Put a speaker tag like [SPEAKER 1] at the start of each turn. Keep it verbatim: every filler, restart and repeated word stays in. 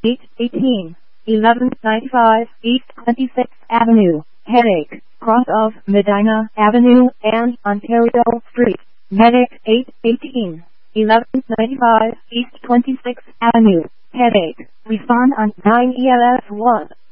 [SPEAKER 1] eight eighteen, eleven ninety-five East twenty-sixth Avenue, Headache, cross of Medina Avenue and Ontario Street. Headache eight eighteen, eleven ninety-five East twenty-sixth Avenue, Headache. Respond on nine E L S one.